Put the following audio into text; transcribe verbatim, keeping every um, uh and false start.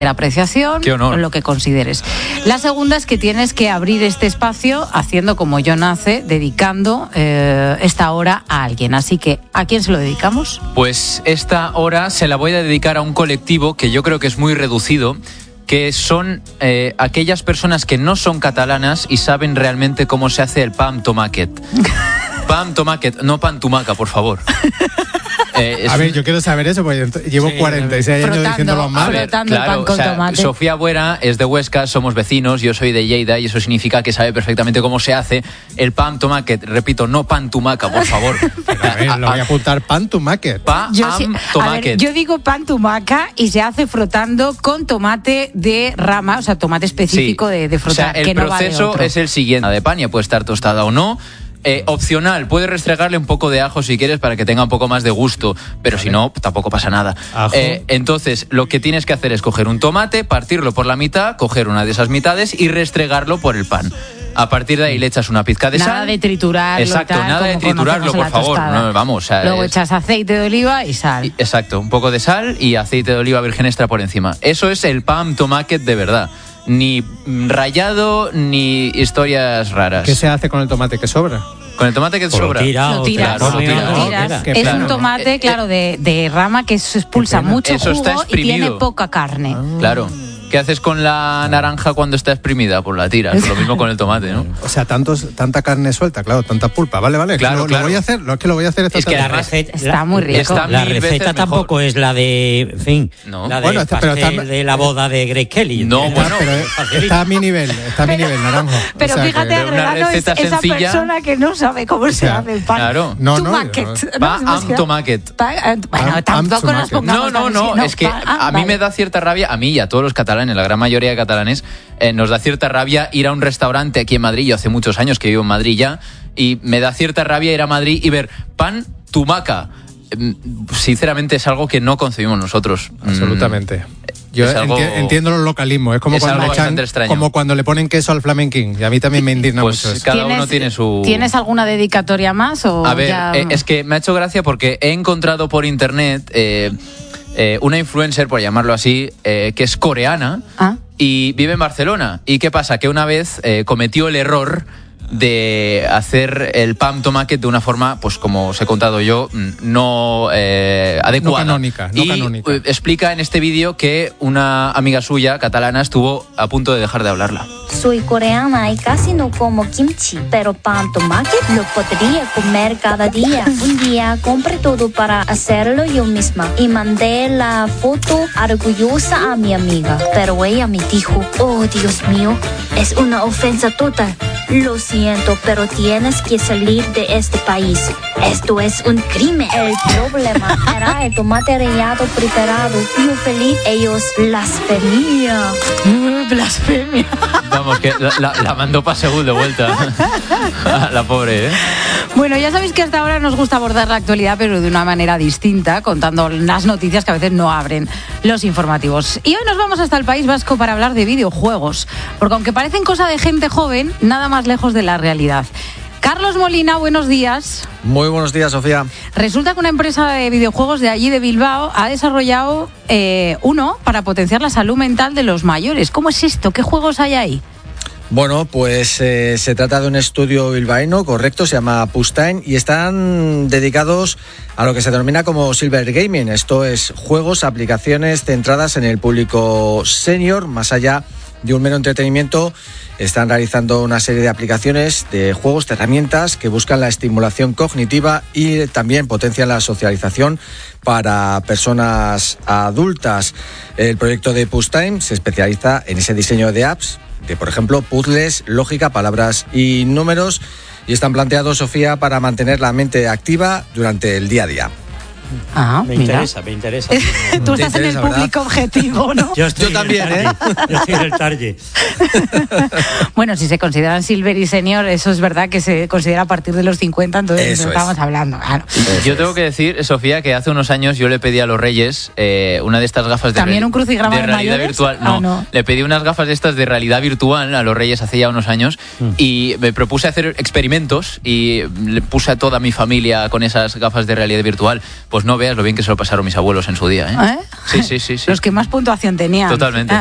apreciación, Qué honor. lo que consideres. La segunda es que tienes que abrir este espacio haciendo como John hace, dedicando eh, esta hora a alguien. Así que, ¿a quién se lo dedicamos? Pues esta hora se la voy a dedicar a un colectivo que yo creo que es muy reducido, que son eh, aquellas personas que no son catalanas y saben realmente cómo se hace el pa amb tomàquet. Pa amb tomàquet, no pan tumaca, por favor. Eh, a ver, un... yo quiero saber eso, porque llevo sí, cuarenta y seis años diciéndolo mal. Ver, claro, el pan con o sea, tomate. Sofía Buera es de Huesca, somos vecinos, yo soy de Lleida y eso significa que sabe perfectamente cómo se hace el pan tomàquet. Repito, no pan tumaca, por favor. Pero a ver, lo voy a apuntar, pan tomàquet. Pa yo, am sí, tomàquet. Ver, yo digo pan tumaca y se hace frotando con tomate de rama, o sea, tomate específico sí. de, de frotar. O sea, el que proceso no vale es el siguiente. La de pan ya puede estar tostada o no. Eh, opcional, puedes restregarle un poco de ajo si quieres para que tenga un poco más de gusto, pero vale. si no, tampoco pasa nada. Eh, entonces, lo que tienes que hacer es coger un tomate, partirlo por la mitad, coger una de esas mitades y restregarlo por el pan. A partir de ahí le echas una pizca de nada sal. Nada de triturarlo. Exacto, tal, nada de triturarlo, por favor. No, vamos, o sea, Luego es... echas aceite de oliva y sal. Y, exacto, un poco de sal y aceite de oliva virgen extra por encima. Eso es el pan tomàquet de verdad. Ni rallado, ni historias raras. ¿Qué se hace con el tomate que sobra? Con el tomate que Por sobra. Lo, tira, lo tiras. Claro, lo tiras. Lo tiras. Es claro. un tomate, claro, de, de rama que expulsa mucho Eso jugo y tiene poca carne. Ah. Claro. ¿Qué haces con la naranja cuando está exprimida? Pues la tiras. Lo mismo con el tomate, ¿no? O sea, tantos, tanta carne suelta, claro, tanta pulpa. Vale, vale. Claro, lo, claro. lo voy a hacer, lo es que lo voy a hacer esta Es que tarde. la receta está la, muy rico. Está la receta tampoco es la de, en fin, no. la de bueno, está, pastel pero está, de la boda de Grace Kelly. No, está, bueno, pero está a mi nivel, está a mi nivel, naranjo. Pero o sea, fíjate, Agrelano es esa sencilla, persona que no sabe cómo o sea, se hace el pan. Claro. No, no. Tomàquet. Pa amb tomàquet. Bueno, tampoco nos pongamos No, no, no, es que a mí me da cierta rabia, a mí y a todos los catalanes, la gran mayoría de catalanes, Eh, nos da cierta rabia ir a un restaurante aquí en Madrid. Yo hace muchos años que vivo en Madrid ya, y me da cierta rabia ir a Madrid y ver pan tumaca. Eh, sinceramente es algo que no concebimos nosotros. Absolutamente. Yo algo, enti- entiendo los localismos. Es como es cuando, echan, como cuando le ponen queso al flamenquín. Y a mí también me indigna pues mucho eso. Cada uno tiene su... ¿Tienes alguna dedicatoria más? O a ver, ya... eh, es que me ha hecho gracia porque he encontrado por internet eh, eh, una influencer, por llamarlo así, eh, que es coreana. ¿Ah? Y vive en Barcelona. ¿Y qué pasa? Que una vez eh, cometió el error de hacer el pan tomàquet de una forma, pues como os he contado yo, no eh, adecuada. No canónica, no y canónica. explica en este vídeo que una amiga suya catalana estuvo a punto de dejar de hablarla. Soy coreana y casi no como kimchi, pero pan tomàquet lo podría comer cada día. Un día compré todo para hacerlo yo misma y mandé la foto orgullosa a mi amiga, pero ella me dijo, oh Dios mío, es una ofensa total. Lo siento, pero tienes que salir de este país. Esto es un crimen. El problema era el tomate rallado preparado. Yo feliz, ellos blasfemia. Blasfemia. Vamos, que la, la, la mandó para Seúl de vuelta. La pobre, ¿eh? Bueno, ya sabéis que hasta ahora nos gusta abordar la actualidad, pero de una manera distinta, contando las noticias que a veces no abren los informativos. Y hoy nos vamos hasta el País Vasco para hablar de videojuegos, porque aunque parecen cosa de gente joven, nada más lejos de la realidad. Carlos Molina, buenos días. Muy buenos días, Sofía. Resulta que una empresa de videojuegos de allí de Bilbao ha desarrollado eh, uno para potenciar la salud mental de los mayores. ¿Cómo es esto? ¿Qué juegos hay ahí? Bueno, pues eh, se trata de un estudio bilbaíno, correcto, se llama Pustain, y están dedicados a lo que se denomina como Silver Gaming. Esto es juegos, aplicaciones centradas en el público senior, más allá de un mero entretenimiento. Están realizando una serie de aplicaciones, de juegos, de herramientas que buscan la estimulación cognitiva y también potencian la socialización para personas adultas. El proyecto de Pustain se especializa en ese diseño de apps, de, por ejemplo, puzzles, lógica, palabras y números, y están planteados, Sofía, para mantener la mente activa durante el día a día. Ah, me mira. interesa, me interesa. Tú estás en el público objetivo, ¿no? Yo, estoy Yo también, ¿eh? Yo estoy en el target. Bueno, si se consideran silver y senior, eso es verdad que se considera a partir de los cincuenta, entonces eso estamos es. hablando. Claro. Yo tengo que decir, Sofía, que hace unos años yo le pedí a los Reyes eh, una de estas gafas de, ¿También un crucigrama de de realidad mayores? virtual. No, Ah, no, le pedí unas gafas de estas de realidad virtual a los Reyes hace ya unos años mm. y me propuse hacer experimentos y le puse a toda mi familia con esas gafas de realidad virtual. Pues pues no veas lo bien que se lo pasaron mis abuelos en su día. ¿eh? ¿Eh? Sí, sí, sí, sí. Los que más puntuación tenían. Totalmente.